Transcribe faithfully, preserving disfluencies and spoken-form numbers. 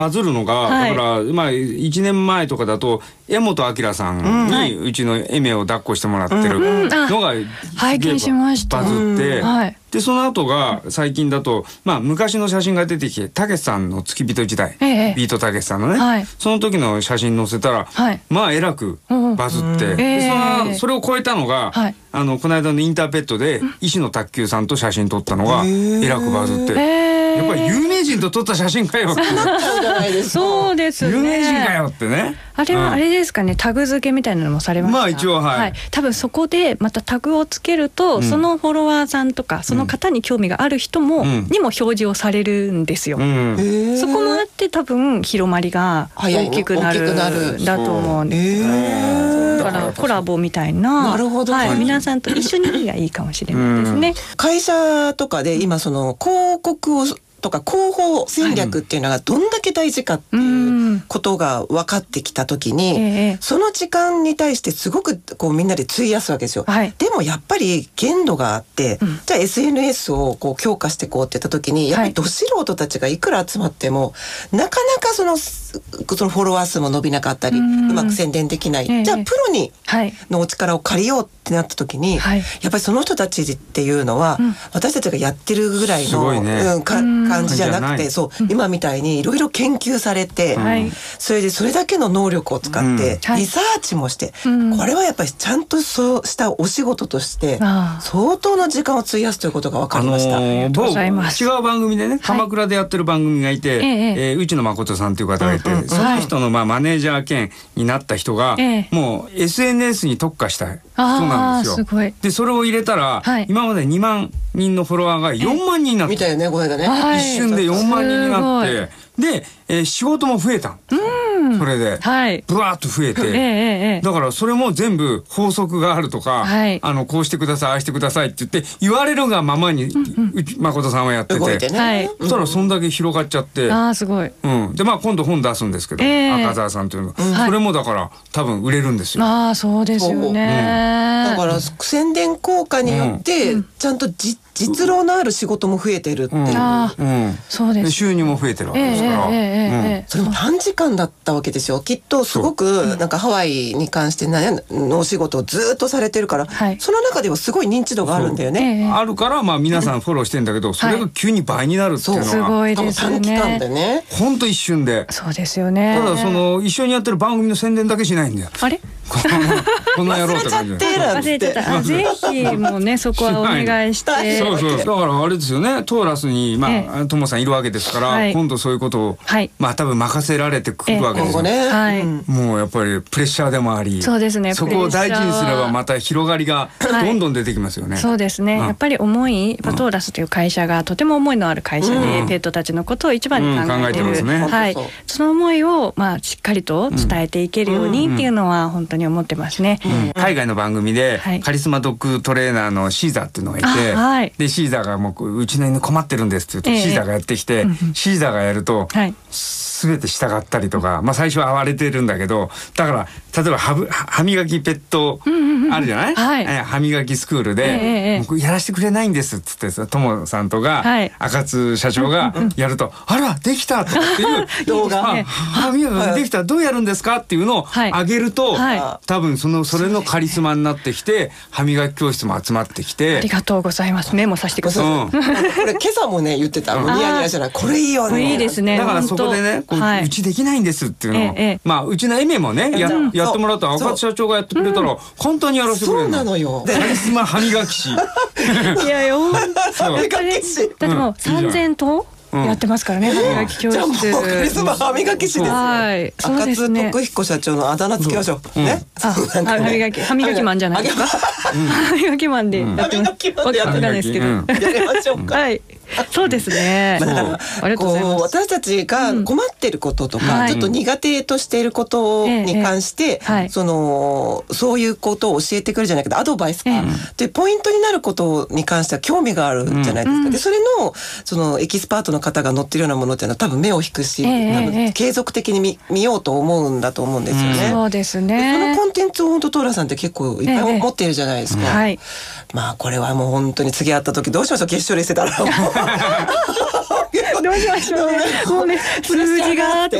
バズるのが、はい、だからまあいちねんまえとかだと江本明さんにうちのエメを抱っこしてもらってるのが拝見しました。 バズって、 はい、 でその後が最近だと、まあ、昔の写真が出てきてたけしさんの付き人時代、ええ、ビートたけしさんのね、はい、その時の写真載せたら、はい、まあえらくバズって、うん、でそのそれを超えたのが、はい、あのこの間のインターペットで石野卓球さんと写真撮ったのがえらくバズって、やっぱり有名人と撮った写真かよってそうですね、 有名人かよってね。 あれはあれですかね、うん、タグ付けみたいなのもされました。 まあ一応はい、はい、多分そこでまたタグをつけると、うん、そのフォロワーさんとかその方に興味がある人も、うん、にも表示をされるんですよ、うん、そこもあって多分広まりが大きくなるんだと思うんです。だからコラボみたいな、 なるほど、 はい、皆さんと一緒にがいいかもしれないですね、うん、 会社とかで今その広告をとか広報戦略っていうのがどんだけ大事かっていうことが分かってきたときに、うん、その時間に対してすごくこうみんなで費やすわけですよ、はい、でもやっぱり限度があって、うん、じゃあ エスエヌエス をこう強化していこうって言ったときにやっぱりど素人たちがいくら集まっても、はい、なかなかそのそのフォロワー数も伸びなかったり、うん、うまく宣伝できない、えー、じゃあプロにのお力を借りようってなった時に、はい、やっぱりその人たちっていうのは、うん、私たちがやってるぐらいの、ね、うん、か感じじゃなくて、そう、うん、今みたいにいろいろ研究されて、うん、それでそれだけの能力を使ってリサーチもして、うん、これはやっぱりちゃんとそうしたお仕事として相当の時間を費やすということが分かりました、あのー、 ありがとうございます。違う番組でね、鎌倉でやってる番組がいて、はい、えー、内野誠さんという方がいて、うんうん、その人のまあマネージャー兼になった人が、えー、もう エスエヌエス に特化した人なんですよ。すごい。でそれを入れたら、はい、今までにまんにんのフォロワーがよんまんにんになった。 みたいよね、これがね、 はい、一瞬でよんまんにんになって、で、えー、仕事も増えた。うん、それで、はい、ブワーッと増えて、えー、だからそれも全部法則があるとか、はい、あのこうしてください、ああしてくださいって言って言われるがままに、うんうん、誠さんはやってて、動いてね、はい、そしたらそんだけ広がっちゃって、 あーすごい、 うん、でまあ今度本出すんですけど、えー、赤澤さんというのが、うん、それもだから多分売れるんですよ。 ああそうですよね、 うん、だから宣伝効果によってちゃんと実実労のある仕事も増えてるっていう、うんうん、そうです。収入も増えてるわけですから、えーえーえーうん、 それも短時間だったわけですよ。きっとすごくなんかハワイに関してのお仕事をずっとされてるから、はい、その中ではすごい認知度があるんだよね、 えー、あるからまあ皆さんフォローしてんだけど、それが急に倍になるっていうのは、はい、 すごいですね。 短期間でね、 ほんと一瞬で。 そうですよね。 ただその一緒にやってる番組の宣伝だけしないんだよ。 あれこの野郎って感じで忘れてた。ぜひもうねそこはお願いして。 そうそう、だからあれですよね、トーラスにまあトモさんいるわけですから、はい、今度そういうことを、はい、まあ多分任せられてくるわけですよ、ね、はい、もうやっぱりプレッシャーでもあり、 そうですね、 そこを大事にすればまた広がりがどんどん出てきますよね、はい、 そうですね、うん、やっぱり思い、トーラスという会社がとても思いのある会社で、うん、ペットたちのことを一番に考えてる、うんうん、考えてますね、はい、その思いをまあしっかりと伝えていけるようにっていうのは本当に思ってますね、うんうん、 海外の番組でカリスマドッグトレーナーのシーザーっていうのがいて、はい、でシーザーがもううちの犬困ってるんですって言うと、えー、シーザーがやってきて、うん、シーザーがやると、はい、全て従ったりとか、まあ最初は暴れてるんだけど、だから例えばは歯磨きペットあるじゃない、はい、歯磨きスクールで、えー、もうやらせてくれないんですっつってさ、トモさんとか、はい、赤津社長がやると、あらできたっていう動画、ね、歯磨きできた、どうやるんですかっていうのを上げると、はいはい、多分そのそれのカリスマになってきて、歯磨き教室も集まってきて、 ありがとうございます。メモさせてください、うん、これ今朝もね言ってた、ニヤニヤじゃない、これいいよね、 いいですね。 だからそこでね、こう、はい、うちできないんですっていうのを、ええ、まあうちのエメもね や, やってもらったら、赤津社長がやってくれたら簡単にやらせてくれるの。 そうなのよ、 カリスマ歯磨き師いやよ、歯磨き師だってもうさんぜんとうやってますからね、歯磨き教室。じゃあもうカリスマ歯磨き師です。はい、赤津徳彦社長のあだ名つけましょう。ね。あ、 歯磨き歯磨きマンじゃないですか。歯磨きマンでやってます。わかんないですけど。やりましょうか。はい。そうですね。だからこう私たちが困っていることとか、ちょっと苦手としていることに関して、そのそういうことを教えてくれるじゃないけど、アドバイスかでポイントになることに関しては興味があるじゃないですか。でそれのそのエキスパートの方が載ってるようなものっていうのは多分目を引くし、多分継続的に 見, 見ようと思うんだと思うんですよね。 そうですね。 そのコンテンツを本当トーラさんって結構いっぱい持っているじゃないですか。はい。まあこれはもう本当に次会った時どうしましょう、決勝でしてたら。 どうしましょうね。もうね数字が